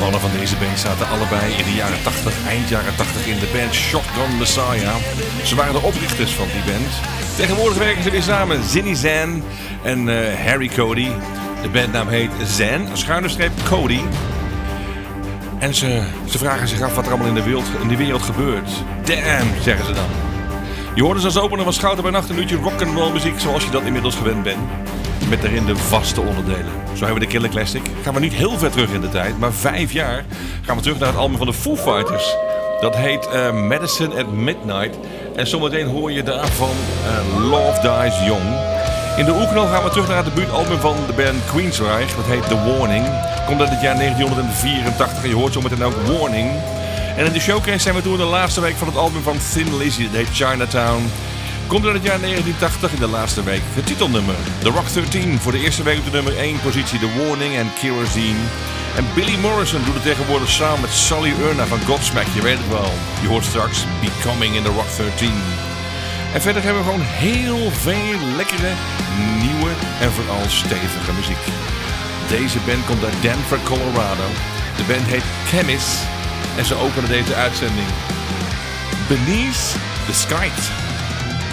mannen van deze band zaten allebei in de jaren 80, eind jaren 80 in de band Shotgun Messiah. Ze waren de oprichters van die band. Tegenwoordig werken ze weer samen, Zinny Zan en Harry Cody. De bandnaam heet Zan, _Cody. En ze vragen zich af wat er allemaal in de wereld gebeurt. Damn, zeggen ze dan. Je hoorde ze als opener van Schouten bij Nacht een uurtje rock'n'roll muziek zoals je dat inmiddels gewend bent. Met daarin de vaste onderdelen. Zo hebben we de Killer Classic. Gaan we niet heel ver terug in de tijd, maar 5 jaar gaan we terug naar het album van de Foo Fighters. Dat heet Medicine at Midnight. En zometeen hoor je daarvan Love Dies Young. In de oerknal gaan we terug naar het debuutalbum van de band Queensryche. Dat heet The Warning. Komt uit het jaar 1984 en je hoort zometeen ook Warning. En in de showcase zijn we toen in de laatste week van het album van Thin Lizzy. Dat heet Chinatown. Komt uit het jaar 1980 in de laatste week. Het titelnummer, The Rock 13. Voor de eerste week op de nummer 1 positie The Warning en Kerosene. En Billy Morrison doet het tegenwoordig samen met Sully Erna van Godsmack. Je weet het wel. Je hoort straks Becoming in The Rock 13. En verder hebben we gewoon heel veel lekkere, nieuwe en vooral stevige muziek. Deze band komt uit Denver, Colorado. De band heet Chemist. En ze openen deze uitzending Beneath the Skies.